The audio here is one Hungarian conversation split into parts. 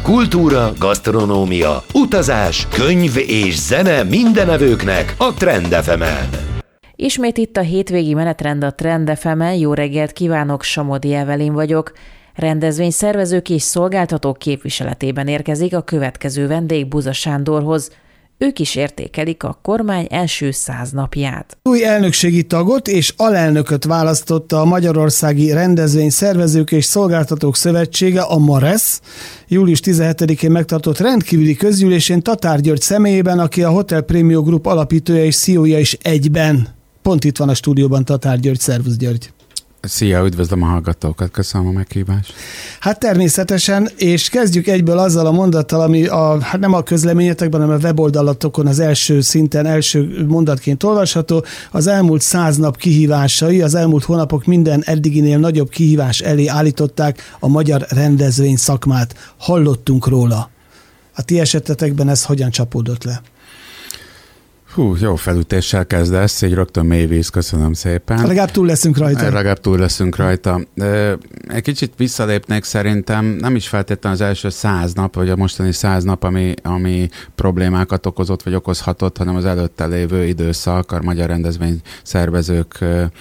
Kultúra, gasztronómia, utazás, könyv és zene mindenevőknek a Trend FM-en. Ismét itt a hétvégi menetrend a Trend FM-en. Jó reggelt kívánok, Somodi Evelin vagyok. Rendezvényszervezők és szolgáltatók képviseletében érkezik a következő vendég Buza Sándorhoz. Ők is értékelik a kormány első 100 napját. Új elnökségi tagot és alelnököt választotta a Magyarországi Rendezvényszervezők és Szolgáltatók Szövetsége, a MARESZ, július 17-én megtartott rendkívüli közgyűlésén Tatár György személyében, aki a Hotel Premium Group alapítója és CEO-ja is egyben. Pont itt van a stúdióban Tatár György. Szervusz, György! Szia, üdvözlöm a hallgatókat, köszönöm a meghívást. Hát természetesen, és kezdjük egyből azzal a mondattal, ami nem a közleményetekben, hanem a weboldalatokon az első szinten, első mondatként olvasható. Az elmúlt 100 nap kihívásai, az elmúlt hónapok minden eddiginél nagyobb kihívás elé állították a magyar rendezvény szakmát. Hallottunk róla. A ti esetetekben ez hogyan csapódott le? Jó felütéssel kezdesz, így rögtön mély víz, köszönöm szépen. Legalább túl leszünk rajta. Egy kicsit visszalépnék szerintem, nem is feltétlenül az első 100 nap, vagy a mostani 100 nap, ami problémákat okozott, vagy okozhatott, hanem az előtte lévő időszak, a magyar rendezvényszervezők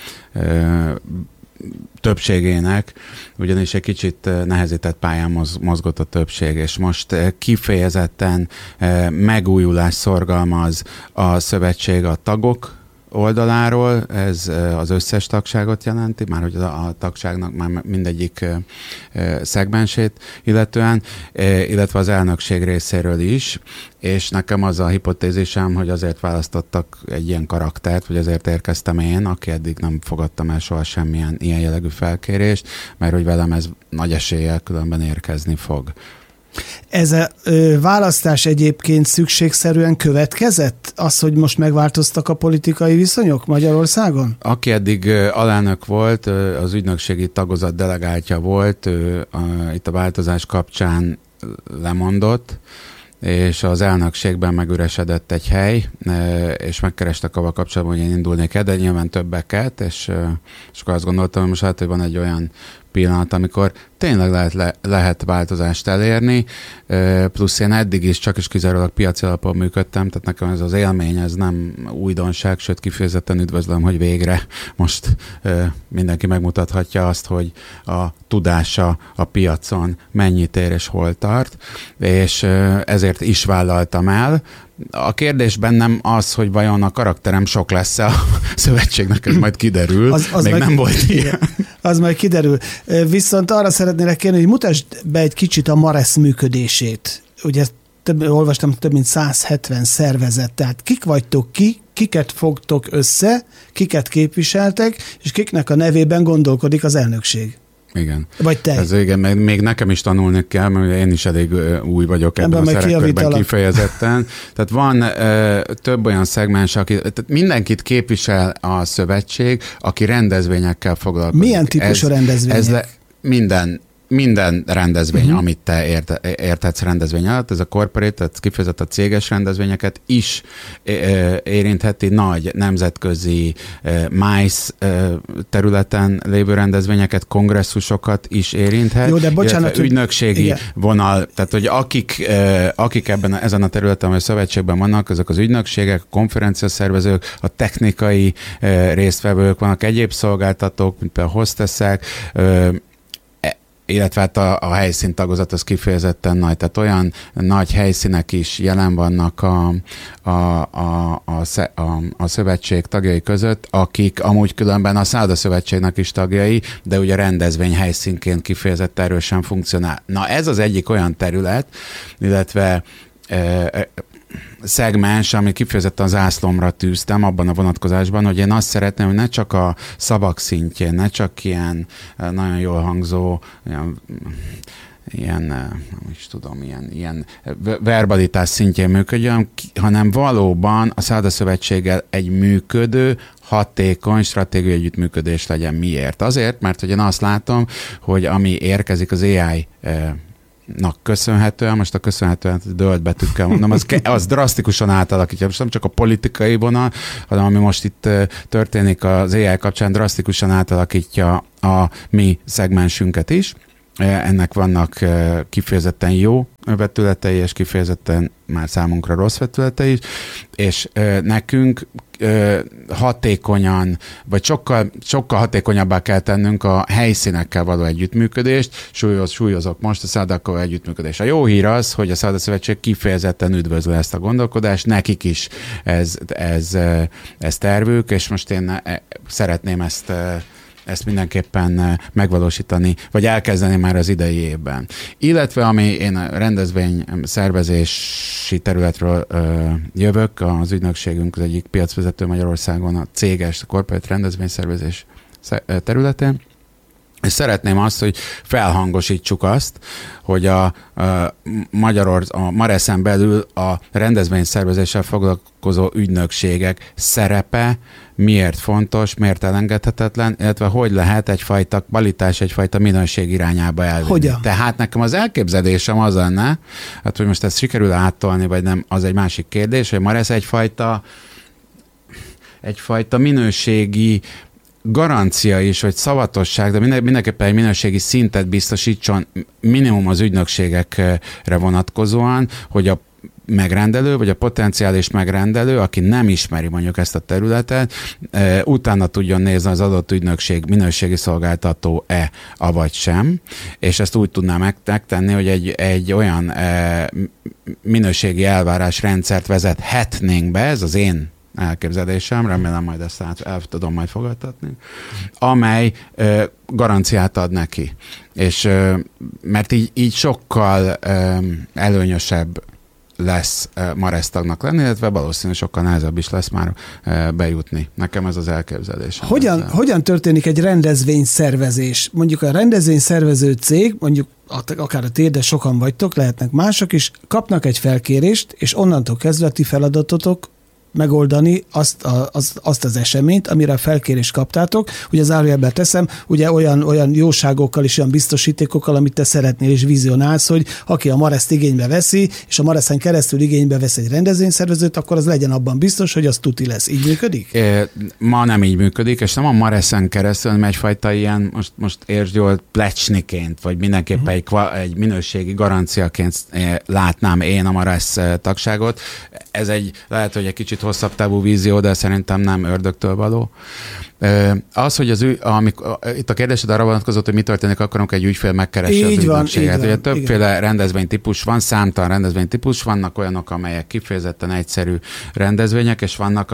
többségének, ugyanis egy kicsit nehezített pályán mozgott a többség, és most kifejezetten megújulás szorgalmaz a szövetség a tagok oldaláról, ez az összes tagságot jelenti, már hogy a tagságnak már mindegyik szegmensét illetően, illetve az elnökség részéről is, és nekem az a hipotézisem, hogy azért választottak egy ilyen karaktert, vagy azért érkeztem én, aki eddig nem fogadtam el soha semmilyen ilyen jellegű felkérést, mert hogy velem ez nagy eséllyel különben érkezni fog. Ez a választás egyébként szükségszerűen következett? Az, hogy most megváltoztak a politikai viszonyok Magyarországon? Aki eddig alelnök volt, az ügynökségi tagozat delegáltja volt, itt a változás kapcsán lemondott, és az elnökségben megüresedett egy hely, és megkerestek avval kapcsolatban, hogy én indulnék el, de nyilván többeket, és akkor azt gondoltam, hogy most hát, hogy van egy olyan pillanat, amikor tényleg lehet változást elérni, plusz én eddig is csak is kizárólag piaci alapon működtem, tehát nekem ez az élmény, ez nem újdonság, sőt kifejezetten üdvözlöm, hogy végre most mindenki megmutathatja azt, hogy a tudása a piacon mennyit ér és hol tart, és ezért is vállaltam el. A kérdés bennem az, hogy vajon a karakterem sok lesz a szövetségnek, ez majd kiderül. Az még nem volt ilyen. Az majd kiderül. Viszont arra szeretnélek kérni, hogy mutasd be egy kicsit a MARESZ működését. Ugye olvastam, több mint 170 szervezet, tehát kik vagytok kiket fogtok össze, kiket képviseltek, és kiknek a nevében gondolkodik az elnökség. Igen. Vagy te. Ez igen, még nekem is tanulni kell, mert én is elég új vagyok ebben a szerepekben kifejezetten. Tehát van több olyan szegmens, tehát mindenkit képvisel a szövetség, aki rendezvényekkel foglalkozik. Milyen típusú rendezvények? Minden rendezvény, amit te érthetsz rendezvény alatt, ez a corporate, tehát kifejezetten a céges rendezvényeket is érintheti, nagy nemzetközi MICE területen lévő rendezvényeket, kongresszusokat is érinthet. Jó, de bocsánat, ügynökségi igen. vonal, tehát hogy akik ezen a területen, vagy a szövetségben vannak, azok az ügynökségek, a konferenciaszervezők, a technikai résztvevők, vannak egyéb szolgáltatók, mint például hostessek, illetve hát a helyszíntagozat az kifejezetten nagy, tehát olyan nagy helyszínek is jelen vannak a szövetség tagjai között, akik amúgy különben a Szállodaszövetségnek is tagjai, de ugye rendezvény helyszínként kifejezetten erősen funkcionál. Na ez az egyik olyan terület, illetve szegmens, ami kifejezetten az zászlomra tűztem abban a vonatkozásban, hogy én azt szeretném, hogy ne csak a szavak szintjén, ne csak ilyen nagyon jól hangzó, ilyen verbalitás szintjén működjön, hanem valóban a Szállodaszövetséggel egy működő, hatékony stratégiai együttműködés legyen. Miért? Azért, mert hogy én azt látom, hogy ami érkezik az AI köszönhetően, most a köszönhetően dölt betűkkel mondom, az drasztikusan átalakítja, most nem csak a politikai vonal, hanem ami most itt történik az AI kapcsán, drasztikusan átalakítja a mi szegmensünket is. ennek vannak kifejezetten jó vetületei, és kifejezetten már számunkra rossz vetületei is, és nekünk hatékonyan, vagy sokkal hatékonyabbá kell tennünk a helyszínekkel való együttműködést. Súlyozok most a szállodákkal együttműködést. A jó hír az, hogy a Szállodaszövetség kifejezetten üdvözli ezt a gondolkodást, nekik is ez tervük, és most én szeretném ezt mindenképpen megvalósítani, vagy elkezdeni már az idei évben. Illetve, ami én a rendezvény szervezési területről jövök, az ügynökségünk az egyik piacvezető Magyarországon a céges, a corporate rendezvényszervezés területén, és szeretném azt, hogy felhangosítsuk azt, hogy a Mareszen belül a rendezvényszervezéssel foglalkozó ügynökségek szerepe miért fontos, miért elengedhetetlen, illetve hogy lehet egyfajta kvalitás, egyfajta minőség irányába elvinni. Hogyan? Tehát nekem az elképzelésem az lenne, hát hogy most ezt sikerül áttolni, vagy nem, az egy másik kérdés, hogy Maresz egyfajta minőségi garancia is, vagy szavatosság, de mindenképpen egy minőségi szintet biztosítson minimum az ügynökségekre vonatkozóan, hogy a megrendelő, vagy a potenciális megrendelő, aki nem ismeri mondjuk ezt a területet, utána tudjon nézni az adott ügynökség minőségi szolgáltató-e, avagy sem, és ezt úgy tudná megtenni, hogy egy olyan minőségi elvárásrendszert vezethetnénk be, ez az én elképzelésem, remélem majd ezt el tudom majd fogadtatni, amely garanciát ad neki. És mert így sokkal előnyösebb lesz Maresz tagnak lenni, illetve valószínűleg sokkal nehezebb is lesz már bejutni. Nekem ez az elképzelésem. Hogyan történik egy rendezvényszervezés? Mondjuk a rendezvényszervező cég, mondjuk akár a tiéd, de sokan vagytok, lehetnek mások is, kapnak egy felkérést, és onnantól kezdve a ti feladatotok megoldani azt az eseményt, amire a felkérést kaptátok. Ugye az zárójelben teszem, ugye olyan jóságokkal és olyan biztosítékokkal, amit te szeretnél és vizionálsz, hogy aki a Mareszt igénybe veszi, és a Mareszen keresztül igénybe vesz egy rendezvényszervezőt, akkor az legyen abban biztos, hogy az tuti lesz. Így működik? Ma nem így működik, és nem a Mareszen keresztül, hanem egyfajta ilyen, most értsd jól, plecsniként, vagy mindenképpen egy minőségi garanciaként látnám én a Maresz tagságot. Ez lehet, hogy egy kicsit hosszabb távú vízió, de szerintem nem ördögtől való. Az, hogy itt a kérdésed arra vonatkozott, hogy mi történik akkor, amikor egy ügyfél megkeresi az ügynökséget. Ugye többféle rendezvénytípus van, számtalan rendezvénytípus, vannak olyanok, amelyek kifejezetten egyszerű rendezvények, és vannak,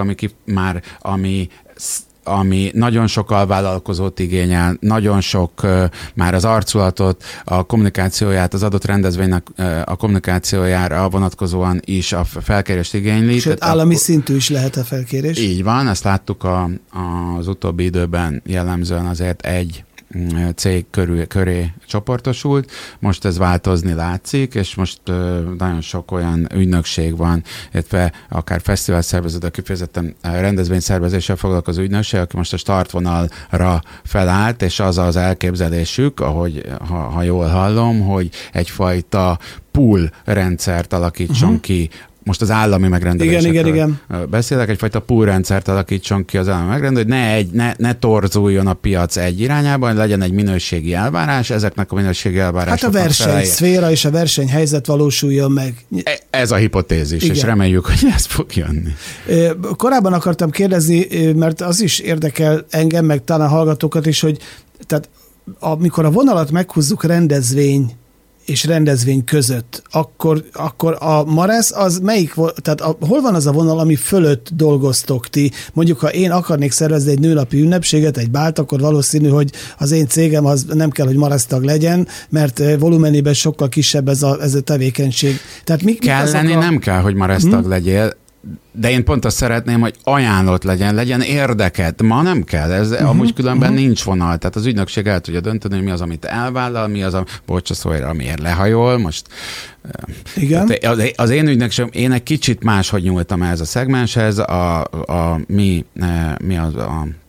ami nagyon sok alvállalkozót igényel, nagyon sok már az arculatot, a kommunikációját, az adott rendezvénynek a kommunikációjára vonatkozóan is a felkérést igényli. Sőt, állami szintű is lehet a felkérés. Így van, ezt láttuk az utóbbi időben jellemzően azért egy cég köré csoportosult, most ez változni látszik, és most nagyon sok olyan ügynökség van, illetve akár fesztiválszervező, de kifejezetten rendezvényszervezéssel foglalkozó ügynökség, aki most a startvonalra felállt, és az az elképzelésük, ahogy ha jól hallom, hogy egyfajta pool rendszert alakítson ki. Most az állami megrendelésekről igen. beszélek, egyfajta pool rendszert alakítson ki az állami megrendelő, hogy ne torzuljon a piac egy irányában, legyen egy minőségi elvárás, ezeknek a minőségi elvárásoknak hát a versenyszféra és a versenyhelyzet valósuljon meg. Ez a hipotézis, igen. És reméljük, hogy ez fog jönni. Korábban akartam kérdezni, mert az is érdekel engem, meg talán a hallgatókat is, hogy tehát amikor a vonalat meghúzzuk rendezvény és rendezvény között, akkor a Maresz az melyik, tehát hol van az a vonal, ami fölött dolgoztok ti? Mondjuk, ha én akarnék szervezni egy nőnapi ünnepséget, egy bált, akkor valószínű, hogy az én cégem az nem kell, hogy Maresz tag legyen, mert volumenében sokkal kisebb ez a tevékenység. Tehát kell lenni, nem kell, hogy Maresz tag legyél, de én pont azt szeretném, hogy ajánlott legyen érdeket. Ma nem kell, ez amúgy különben nincs vonal. Tehát az ügynökség el tudja dönteni, hogy mi az, amit elvállal, mi az, amiért lehajol. Most igen. Az én ügynökségem, én egy kicsit máshogy nyúltam ez a szegmenshez, mi az a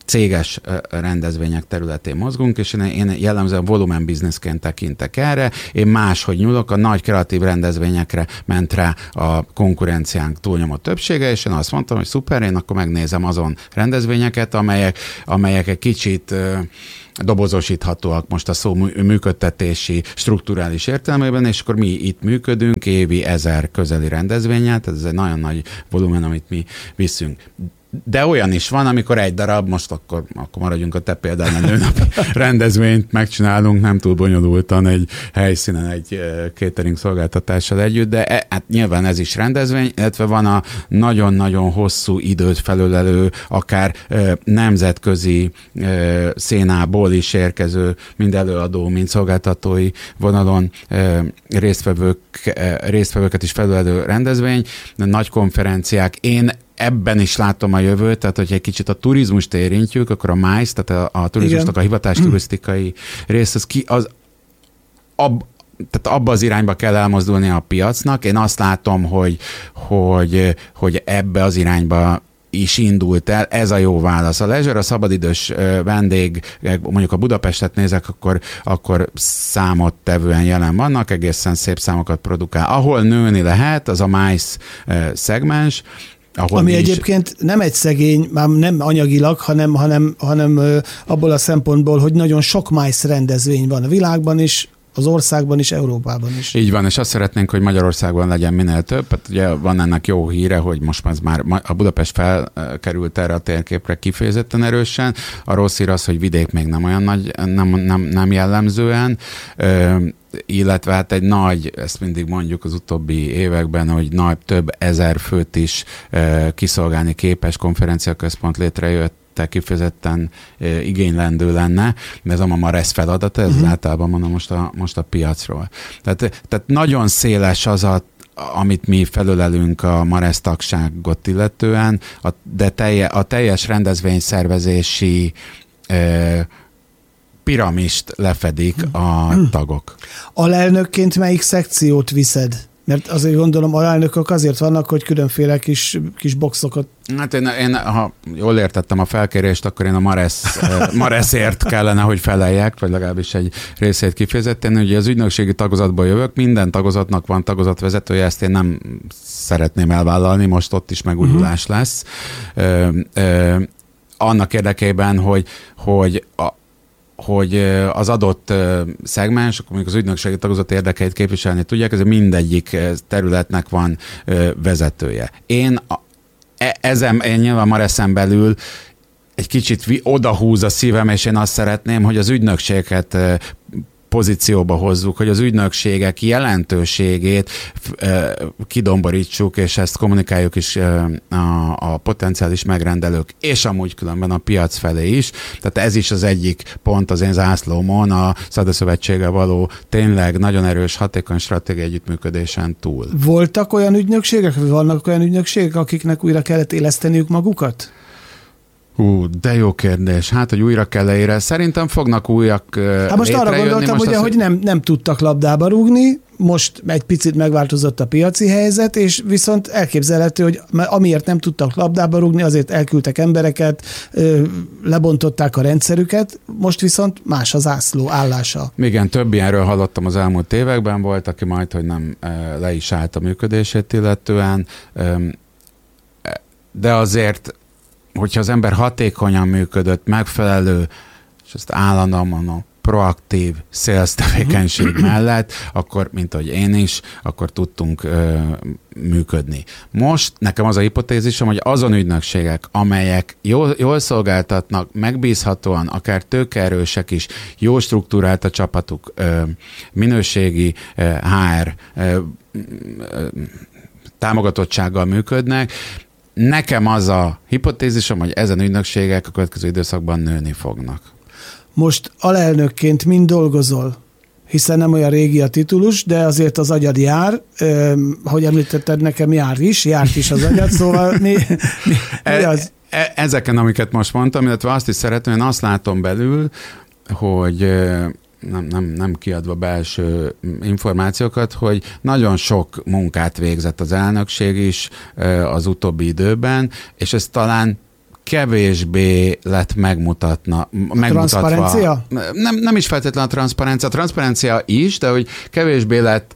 céges rendezvények területén mozgunk, és én jellemzően volumen bizniszként tekintek erre. Én máshogy nyúlok, a nagy kreatív rendezvényekre ment rá a konkurenciánk túlnyomó többsége, és én azt mondtam, hogy szuper, én akkor megnézem azon rendezvényeket, amelyek egy kicsit dobozosíthatóak most a szó működtetési, strukturális értelmében, és akkor mi itt működünk évi 1000 közeli rendezvényel, tehát ez egy nagyon nagy volumen, amit mi viszünk. De olyan is van, amikor egy darab, most akkor maradjunk a te példánál, nőnapi rendezvényt megcsinálunk, nem túl bonyolultan egy helyszínen, egy catering szolgáltatással együtt, de hát nyilván ez is rendezvény, illetve van a nagyon-nagyon hosszú időt felölelő, akár nemzetközi szénából is érkező, mind előadó, mind szolgáltatói vonalon résztvevőket is felölelő rendezvény, nagy konferenciák. Én ebben is látom a jövőt, tehát hogyha egy kicsit a turizmust érintjük, akkor a MICE, tehát a turizmusnak a hivatásturisztikai rész, tehát abba az irányba kell elmozdulni a piacnak. Én azt látom, hogy ebbe az irányba is indult el, ez a jó válasz. A leisure, a szabadidős vendég, mondjuk a Budapestet nézek, akkor számottevően jelen vannak, egészen szép számokat produkál. Ahol nőni lehet, az a MICE szegmens, ami egyébként nem egy szegény, már nem anyagilag, hanem abból a szempontból, hogy nagyon sok MICE rendezvény van a világban is, az országban is, Európában is. Így van, és azt szeretnénk, hogy Magyarországon legyen minél több. Hát ugye van ennek jó híre, hogy most már a Budapest felkerült erre a térképre kifejezetten erősen. A rossz hír az, hogy vidék még nem olyan nagy, nem jellemzően, illetve hát egy nagy, ezt mindig mondjuk az utóbbi években, hogy több ezer főt is kiszolgálni képes konferenciaközpont létrejött, kifejezetten igénylendő lenne, de ez a MARESZ feladata, ez általában mondom most a piacról. Tehát nagyon széles az amit mi felölelünk a MARESZ tagságot illetően, de a teljes rendezvényszervezési piramist lefedik a tagok. Alelnökként melyik szekciót viszed? Mert azért gondolom, alelnökök azért vannak, hogy különféle kis boxokat... Hát én, ha jól értettem a felkérést, akkor én a MARESZ-ért kellene, hogy feleljek, vagy legalábbis egy részét kifejezetten. Ugye az ügynökségi tagozatból jövök, minden tagozatnak van tagozatvezetője, ezt én nem szeretném elvállalni, most ott is megújulás lesz. Annak érdekében, hogy az adott szegmens, akkor mondjuk az ügynökségi tagozat érdekeit képviselni tudják, ez mindegyik területnek van vezetője. Én nyilván MARESZ-en belül egy kicsit odahúz a szívem, és én azt szeretném, hogy az ügynökségeket pozícióba hozzuk, hogy az ügynökségek jelentőségét kidomborítsuk, és ezt kommunikáljuk is a potenciális megrendelők, és amúgy különben a piac felé is. Tehát ez is az egyik pont az én zászlómon, a Szadaszövetséggel való tényleg nagyon erős, hatékony stratégiai együttműködésen túl. Voltak olyan ügynökségek, vagy vannak olyan ügynökségek, akiknek újra kellett éleszteniük magukat? De jó kérdés. Hát, hogy újra kell leére. Szerintem fognak újak most arra gondoltam, ugye, hogy nem tudtak labdába rúgni, most egy picit megváltozott a piaci helyzet, és viszont elképzelhető, hogy amiért nem tudtak labdába rúgni, azért elküldtek embereket, lebontották a rendszerüket, most viszont más az zászló állása. Igen, több ilyenről hallottam az elmúlt években, volt, aki majd, hogy nem le is állt a működését illetően, de azért hogyha az ember hatékonyan működött, megfelelő, és ezt állandóan mondom, proaktív sales tevékenység mellett, akkor, mint ahogy én is, akkor tudtunk működni. Most nekem az a hipotézisem, hogy azon ügynökségek, amelyek jól szolgáltatnak, megbízhatóan, akár tőkeerősek is, jó struktúrált a csapatuk, minőségi HR támogatottsággal működnek, nekem az a hipotézisom, hogy ezen ügynökségek a következő időszakban nőni fognak. Most alelnökként mind dolgozol? Hiszen nem olyan régi a titulus, de azért az agyad jár. Hogy említetted, nekem járt is az agyad, szóval mi az? Ezeken, amiket most mondtam, illetve azt is szeretném, én azt látom belül, hogy nem kiadva belső információkat, hogy nagyon sok munkát végzett az elnökség is az utóbbi időben, és ez talán kevésbé lett megmutatva. Transzparencia? Nem is feltétlenül a transzparencia is, de hogy kevésbé lett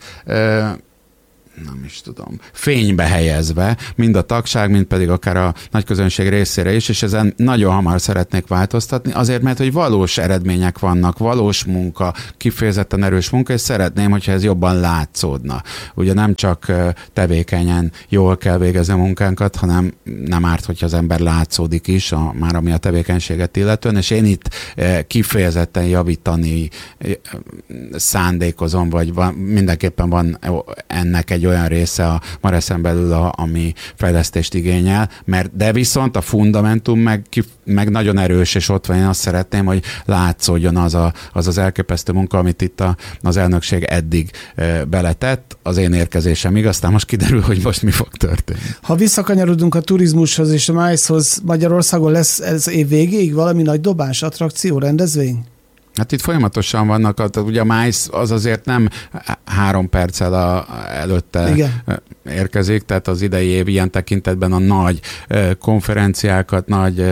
nem is tudom, fénybe helyezve, mind a tagság, mind pedig akár a nagyközönség részére is, és ezen nagyon hamar szeretnék változtatni, azért, mert hogy valós eredmények vannak, valós munka, kifejezetten erős munka, és szeretném, hogyha ez jobban látszódna. Ugye nem csak tevékenyen jól kell végezni a munkánkat, hanem nem árt, hogyha az ember látszódik is, már ami a tevékenységet illetően, és én itt kifejezetten javítani szándékozom, vagy mindenképpen van ennek egy olyan része a Mareszen belül, ami fejlesztést igényel, de viszont a fundamentum meg nagyon erős, és ott van, én azt szeretném, hogy látszódjon az elképesztő munka, amit itt az elnökség eddig beletett, az én érkezésemig, aztán most kiderül, hogy most mi fog történni. Ha visszakanyarodunk a turizmushoz és a MICE-hoz, Magyarországon lesz ez év végéig valami nagy dobás, attrakció, rendezvény? Hát itt folyamatosan vannak, ugye a MICE az azért nem 3 perccel előtte érkezik, tehát az idei év ilyen tekintetben a nagy konferenciákat, nagy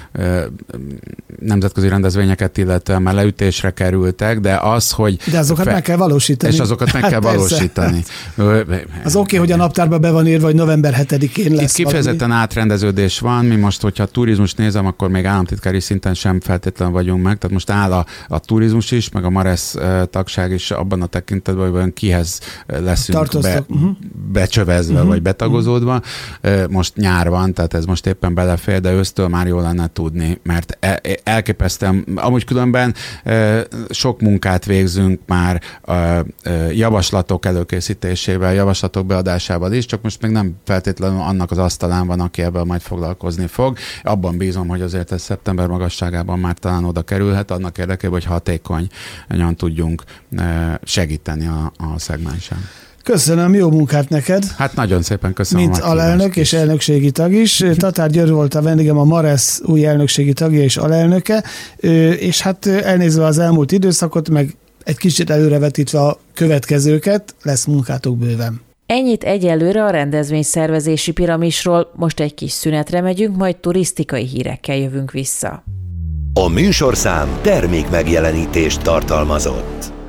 nemzetközi rendezvényeket illetően már leütésre kerültek, de az, hogy... De azokat meg kell valósítani. És azokat meg kell valósítani. Az oké, hogy a naptárban be van írva, hogy november 7-én lesz. Itt kifejezetten átrendeződés van, mi most, hogyha a turizmus nézem, akkor még államtitkári szinten sem feltétlenül vagyunk meg, tehát most áll a turizmus is, meg a Maresz tagság is abban a tekintetben, hogy kihez leszünk becsövezve, vagy betagozódva. Most nyár van, tehát ez most éppen belefér, de ősztől már jól lenne tudni, mert elképesztően, amúgy különben sok munkát végzünk már javaslatok előkészítésével, javaslatok beadásával is, csak most még nem feltétlenül annak az asztalán van, aki ebben majd foglalkozni fog. Abban bízom, hogy azért ez szeptember magasságában már talán oda kerülhet, annak érdekében, hogy hatékonyan tudjunk segíteni a szegmensen. Köszönöm, jó munkát neked! Hát nagyon szépen köszönöm. Mint alelnök és elnökségi tag is. Tatár György volt a vendégem, a Maresz új elnökségi tagja és alelnöke, és hát elnézve az elmúlt időszakot, meg egy kicsit előrevetítve a következőket, lesz munkátok bőven. Ennyit egyelőre a rendezvény szervezési piramisról, most egy kis szünetre megyünk, majd turisztikai hírekkel jövünk vissza. A műsorszám termék megjelenítést tartalmazott.